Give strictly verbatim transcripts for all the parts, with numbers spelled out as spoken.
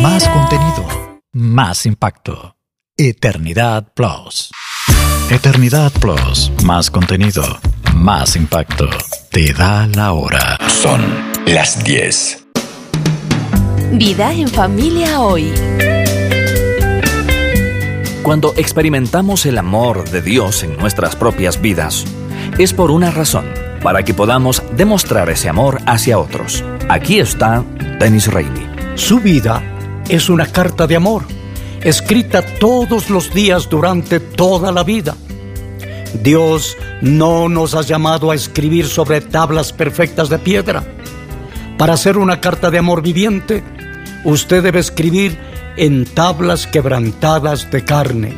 Más contenido, más impacto. Eternidad Plus. Eternidad Plus, más contenido, más impacto. Te da la hora. Son las diez. Vida en familia hoy. Cuando experimentamos el amor de Dios en nuestras propias vidas, es por una razón, para que podamos demostrar ese amor hacia otros. Aquí está Dennis Rainey. Su vida es una carta de amor, escrita todos los días durante toda la vida. Dios no nos ha llamado a escribir sobre tablas perfectas de piedra. Para hacer una carta de amor viviente, usted debe escribir en tablas quebrantadas de carne.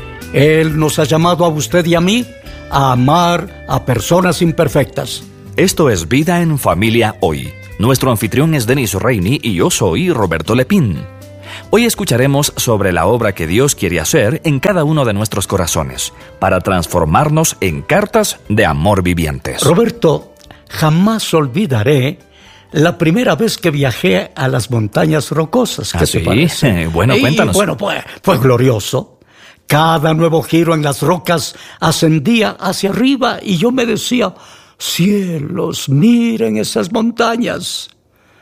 Él nos ha llamado a usted y a mí a amar a personas imperfectas. Esto es Vida en Familia Hoy. Nuestro anfitrión es Dennis Rainey y yo soy Roberto Lepín. Hoy escucharemos sobre la obra que Dios quiere hacer en cada uno de nuestros corazones para transformarnos en cartas de amor vivientes. Roberto, jamás olvidaré la primera vez que viajé a las montañas rocosas. ¿Qué ¿Ah, te sí? parece? Bueno, y, cuéntanos. Bueno, pues, fue glorioso. Cada nuevo giro en las rocas ascendía hacia arriba y yo me decía, cielos, miren esas montañas.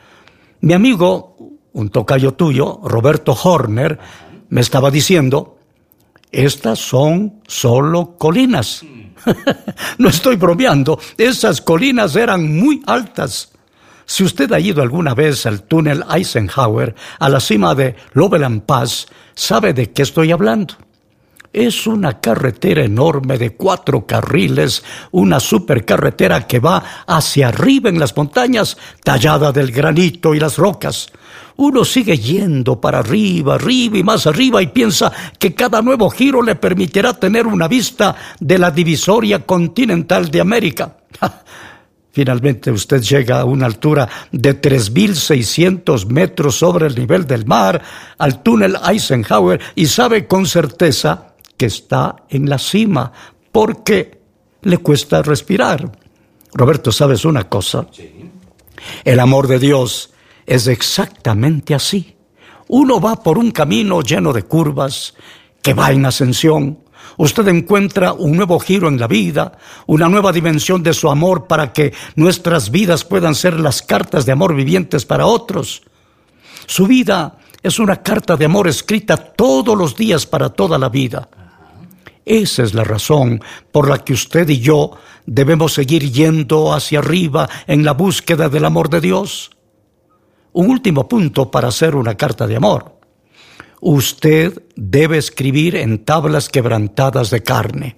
Mi amigo, un tocayo tuyo, Roberto Horner, me estaba diciendo, estas son solo colinas. No estoy bromeando, esas colinas eran muy altas. Si usted ha ido alguna vez al túnel Eisenhower, a la cima de Loveland Pass, sabe de qué estoy hablando. Es una carretera enorme de cuatro carriles, una supercarretera que va hacia arriba en las montañas, tallada del granito y las rocas. Uno sigue yendo para arriba, arriba y más arriba y piensa que cada nuevo giro le permitirá tener una vista de la divisoria continental de América. Finalmente usted llega a una altura de tres mil seiscientos metros sobre el nivel del mar, al túnel Eisenhower, y sabe con certeza que está en la cima, porque le cuesta respirar. Roberto, ¿sabes una cosa? Sí. El amor de Dios es exactamente así. Uno va por un camino lleno de curvas, que va en ascensión. Usted encuentra un nuevo giro en la vida, una nueva dimensión de su amor para que nuestras vidas puedan ser las cartas de amor vivientes para otros. Su vida es una carta de amor escrita todos los días para toda la vida. Esa es la razón por la que usted y yo debemos seguir yendo hacia arriba en la búsqueda del amor de Dios. Un último punto para hacer una carta de amor. Usted debe escribir en tablas quebrantadas de carne.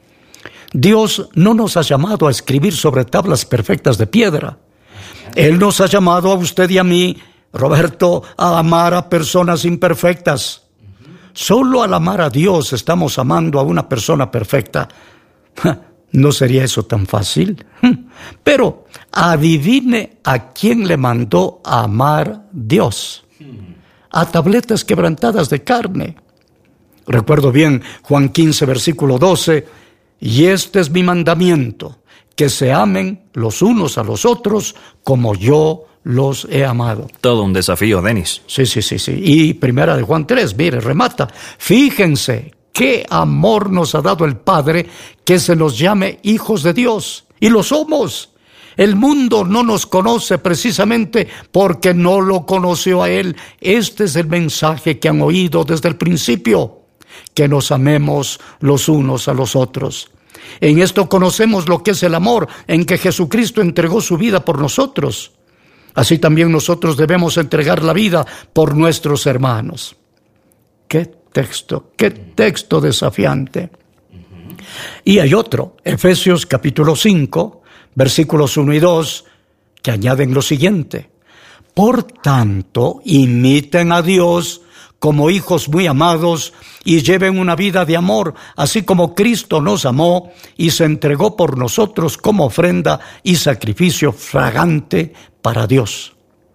Dios no nos ha llamado a escribir sobre tablas perfectas de piedra. Él nos ha llamado a usted y a mí, Roberto, a amar a personas imperfectas. Solo al amar a Dios estamos amando a una persona perfecta. ¿No sería eso tan fácil? Pero adivine a quién le mandó a amar Dios. A tabletas quebrantadas de carne. Recuerdo bien Juan quince, versículo doce, y este es mi mandamiento, que se amen los unos a los otros como yo los he amado. Todo un desafío, Dennis. Sí, sí, sí, sí. Y primera de Juan tres, mire, remata. Fíjense qué amor nos ha dado el Padre, que se nos llame hijos de Dios. Y lo somos. El mundo no nos conoce precisamente porque no lo conoció a Él. Este es el mensaje que han oído desde el principio, que nos amemos los unos a los otros. En esto conocemos lo que es el amor, en que Jesucristo entregó su vida por nosotros. Así también nosotros debemos entregar la vida por nuestros hermanos. ¡Qué texto, qué texto desafiante! Y hay otro, Efesios capítulo cinco, versículos uno y dos, que añaden lo siguiente. Por tanto, imiten a Dios como hijos muy amados y lleven una vida de amor, así como Cristo nos amó y se entregó por nosotros como ofrenda y sacrificio fragante para Dios.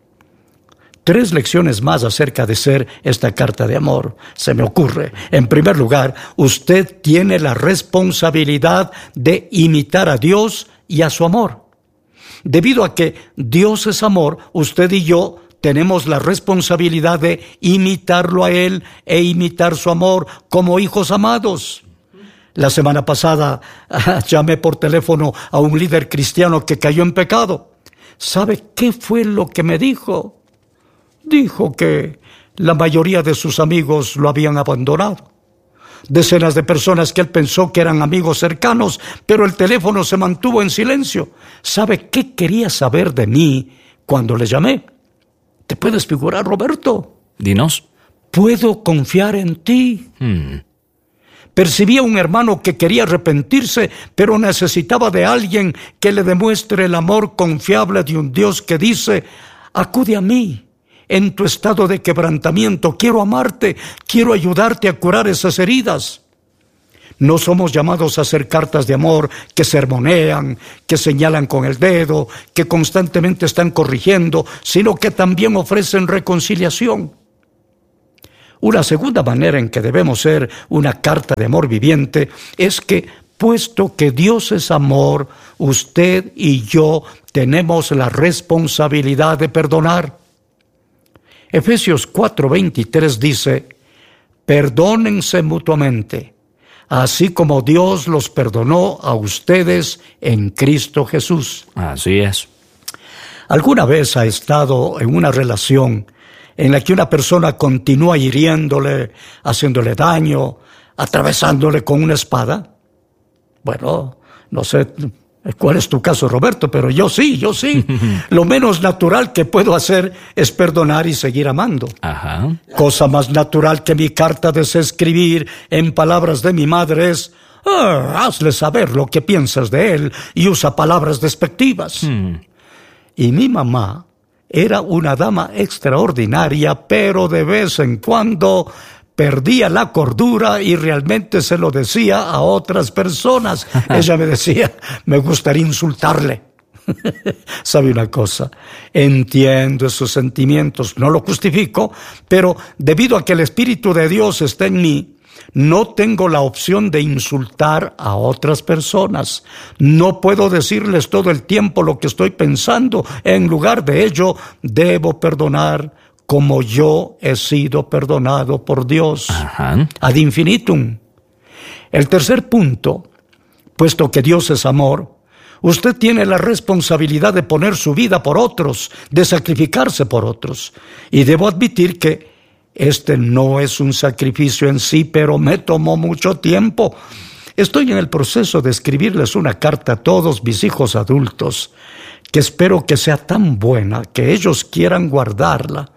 Tres lecciones más acerca de ser esta carta de amor se me ocurre. En primer lugar, usted tiene la responsabilidad de imitar a Dios y a su amor. Debido a que Dios es amor, usted y yo tenemos la responsabilidad de imitarlo a Él e imitar su amor como hijos amados. La semana pasada llamé por teléfono a un líder cristiano que cayó en pecado. ¿Sabe qué fue lo que me dijo? Dijo que la mayoría de sus amigos lo habían abandonado. Decenas de personas que él pensó que eran amigos cercanos, pero el teléfono se mantuvo en silencio. ¿Sabe qué quería saber de mí cuando le llamé? ¿Te puedes figurar, Roberto? Dinos. ¿Puedo confiar en ti? Hmm. Percibía un hermano que quería arrepentirse, pero necesitaba de alguien que le demuestre el amor confiable de un Dios que dice: acude a mí en tu estado de quebrantamiento, quiero amarte, quiero ayudarte a curar esas heridas. No somos llamados a hacer cartas de amor que sermonean, que señalan con el dedo, que constantemente están corrigiendo, sino que también ofrecen reconciliación. Una segunda manera en que debemos ser una carta de amor viviente es que, puesto que Dios es amor, usted y yo tenemos la responsabilidad de perdonar. Efesios cuatro veintitrés dice: perdónense mutuamente, así como Dios los perdonó a ustedes en Cristo Jesús. Así es. ¿Alguna vez ha estado en una relación en la que una persona continúa hiriéndole, haciéndole daño, atravesándole con una espada? Bueno, no sé cuál es tu caso, Roberto, pero yo sí, yo sí. Lo menos natural que puedo hacer es perdonar y seguir amando. Ajá. Cosa más natural que mi carta desee escribir en palabras de mi madre es: ah, hazle saber lo que piensas de él, y usa palabras despectivas. Hmm. Y mi mamá era una dama extraordinaria, pero de vez en cuando perdía la cordura y realmente se lo decía a otras personas. Ella me decía: me gustaría insultarle. ¿Sabe una cosa? Entiendo esos sentimientos, no lo justifico, pero debido a que el Espíritu de Dios está en mí, no tengo la opción de insultar a otras personas. No puedo decirles todo el tiempo lo que estoy pensando. En lugar de ello, debo perdonar como yo he sido perdonado por Dios. Ajá. Ad infinitum. El tercer punto: puesto que Dios es amor, usted tiene la responsabilidad de poner su vida por otros, de sacrificarse por otros. Y debo admitir que este no es un sacrificio en sí, pero me tomó mucho tiempo. Estoy en el proceso de escribirles una carta a todos mis hijos adultos, que espero que sea tan buena que ellos quieran guardarla.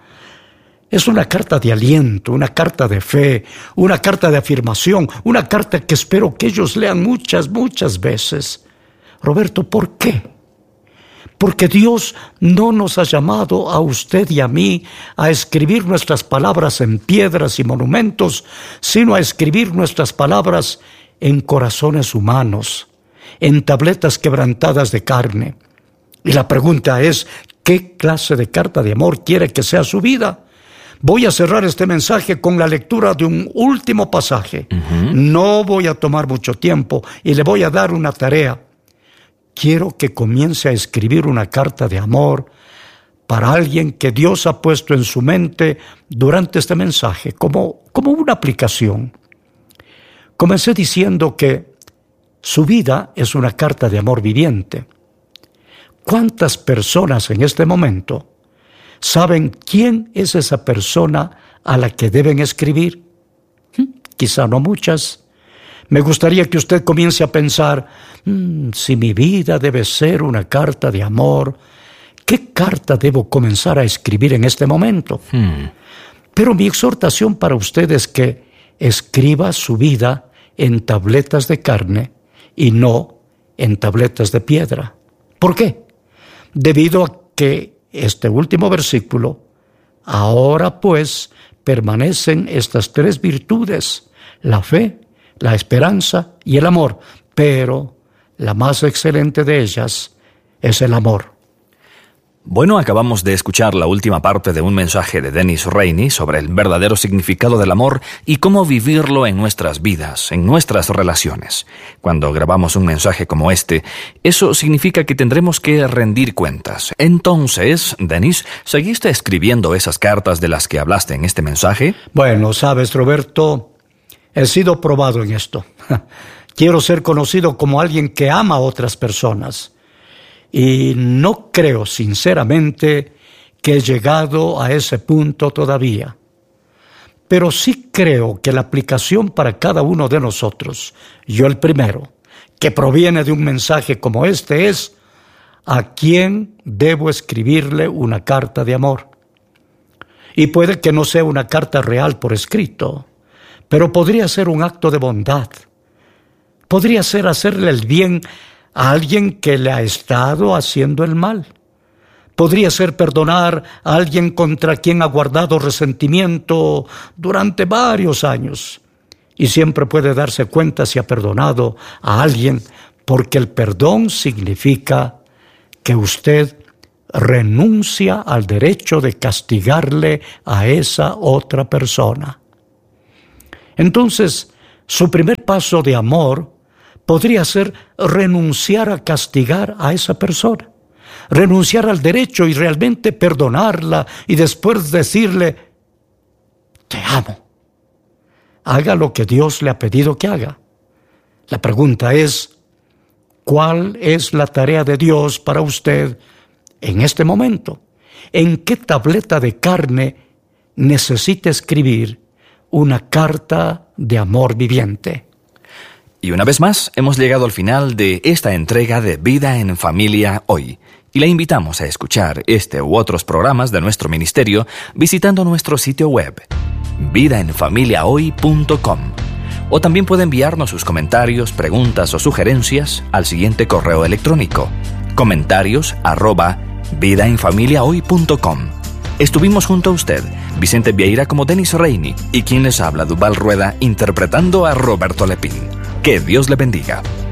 Es una carta de aliento, una carta de fe, una carta de afirmación, una carta que espero que ellos lean muchas, muchas veces. Roberto, ¿por qué? Porque Dios no nos ha llamado a usted y a mí a escribir nuestras palabras en piedras y monumentos, sino a escribir nuestras palabras en corazones humanos, en tabletas quebrantadas de carne. Y la pregunta es: ¿qué clase de carta de amor quiere que sea su vida? Voy a cerrar este mensaje con la lectura de un último pasaje. Uh-huh. No voy a tomar mucho tiempo y le voy a dar una tarea. Quiero que comience a escribir una carta de amor para alguien que Dios ha puesto en su mente durante este mensaje, como, como una aplicación. Comencé diciendo que su vida es una carta de amor viviente. ¿Cuántas personas en este momento saben quién es esa persona a la que deben escribir? Quizá no muchas. Me gustaría que usted comience a pensar: mmm, si mi vida debe ser una carta de amor, ¿qué carta debo comenzar a escribir en este momento? Hmm. Pero mi exhortación para usted es que escriba su vida en tabletas de carne y no en tabletas de piedra. ¿Por qué? Debido a que este último versículo: ahora pues permanecen estas tres virtudes, la fe, la esperanza y el amor, pero la más excelente de ellas es el amor. Bueno, acabamos de escuchar la última parte de un mensaje de Dennis Rainey sobre el verdadero significado del amor y cómo vivirlo en nuestras vidas, en nuestras relaciones. Cuando grabamos un mensaje como este, eso significa que tendremos que rendir cuentas. Entonces, Dennis, ¿seguiste escribiendo esas cartas de las que hablaste en este mensaje? Bueno, sabes, Roberto, he sido probado en esto. Quiero ser conocido como alguien que ama a otras personas. Y no creo, sinceramente, que he llegado a ese punto todavía. Pero sí creo que la aplicación para cada uno de nosotros, yo el primero, que proviene de un mensaje como este es: ¿a quién debo escribirle una carta de amor? Y puede que no sea una carta real por escrito, pero podría ser un acto de bondad. Podría ser hacerle el bien a alguien que le ha estado haciendo el mal. Podría ser perdonar a alguien contra quien ha guardado resentimiento durante varios años. Y siempre puede darse cuenta si ha perdonado a alguien, porque el perdón significa que usted renuncia al derecho de castigarle a esa otra persona. Entonces, su primer paso de amor podría ser renunciar a castigar a esa persona, renunciar al derecho y realmente perdonarla y después decirle: te amo. Haga lo que Dios le ha pedido que haga. La pregunta es: ¿cuál es la tarea de Dios para usted en este momento? ¿En qué tableta de carne necesita escribir una carta de amor viviente? Y una vez más, hemos llegado al final de esta entrega de Vida en Familia Hoy. Y le invitamos a escuchar este u otros programas de nuestro ministerio visitando nuestro sitio web, vida en familia hoy punto com. O también puede enviarnos sus comentarios, preguntas o sugerencias al siguiente correo electrónico: comentarios arroba vida en familia hoy punto com. Estuvimos junto a usted, Vicente Vieira como Dennis Rainey, y quien les habla, Duval Rueda, interpretando a Roberto Lepín. Que Dios le bendiga.